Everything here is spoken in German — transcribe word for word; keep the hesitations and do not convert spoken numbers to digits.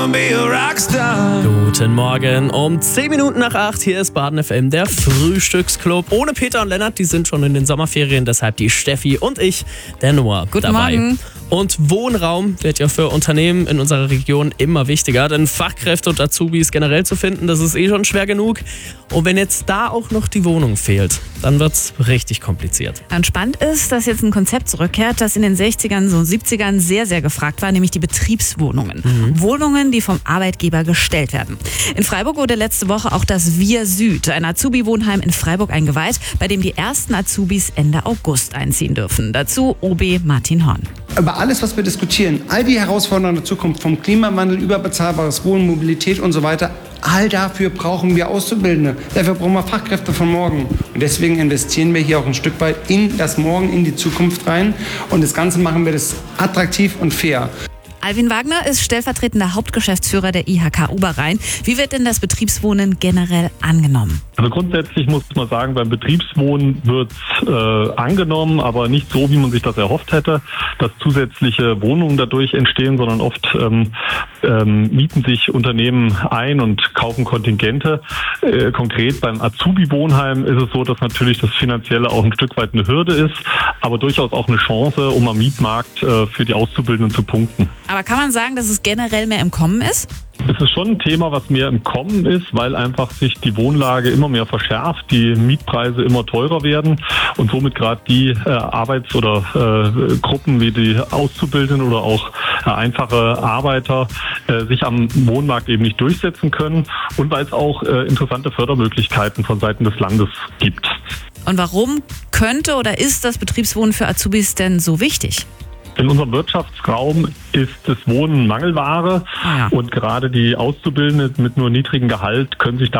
Guten Morgen, um zehn Minuten nach acht, hier ist Baden F M, der Frühstücksclub. Ohne Peter und Lennart, die sind schon in den Sommerferien, deshalb die Steffi und ich, der Noah, Guten dabei. Morgen. Und Wohnraum wird ja für Unternehmen in unserer Region immer wichtiger, denn Fachkräfte und Azubis generell zu finden, das ist eh schon schwer genug. Und wenn jetzt da auch noch die Wohnung fehlt, dann wird's richtig kompliziert. Und spannend ist, dass jetzt ein Konzept zurückkehrt, das in den sechzigern, so siebzigern sehr, sehr gefragt war, nämlich die Betriebswohnungen. Mhm. Wohnungen, die vom Arbeitgeber gestellt werden. In Freiburg wurde letzte Woche auch das Wir Süd, ein Azubi-Wohnheim in Freiburg, eingeweiht, bei dem die ersten Azubis Ende August einziehen dürfen. Dazu O B Martin Horn. Über alles, was wir diskutieren, all die Herausforderungen der Zukunft, vom Klimawandel über bezahlbares Wohnen, Mobilität und so weiter, all dafür brauchen wir Auszubildende. Dafür brauchen wir Fachkräfte von morgen. Und deswegen investieren wir hier auch ein Stück weit in das Morgen, in die Zukunft rein. Und das Ganze machen wir das attraktiv und fair. Alvin Wagner ist stellvertretender Hauptgeschäftsführer der I H K Oberrhein. Wie wird denn das Betriebswohnen generell angenommen? Also grundsätzlich muss man sagen, beim Betriebswohnen wird es äh, angenommen, aber nicht so, wie man sich das erhofft hätte, dass zusätzliche Wohnungen dadurch entstehen, sondern oft ähm, ähm, mieten sich Unternehmen ein und kaufen Kontingente. Äh, konkret beim Azubi-Wohnheim ist es so, dass natürlich das Finanzielle auch ein Stück weit eine Hürde ist, aber durchaus auch eine Chance, um am Mietmarkt äh, für die Auszubildenden zu punkten. Aber kann man sagen, dass es generell mehr im Kommen ist? Es ist schon ein Thema, was mehr im Kommen ist, weil einfach sich die Wohnlage immer mehr verschärft, die Mietpreise immer teurer werden und somit gerade die äh, Arbeits- oder äh, Gruppen wie die Auszubildenden oder auch äh, einfache Arbeiter äh, sich am Wohnmarkt eben nicht durchsetzen können und weil es auch äh, interessante Fördermöglichkeiten von Seiten des Landes gibt. Und warum könnte oder ist das Betriebswohnen für Azubis denn so wichtig? In unserem Wirtschaftsraum ist das Wohnen Mangelware, ah ja. und gerade die Auszubildenden mit nur niedrigem Gehalt können sich da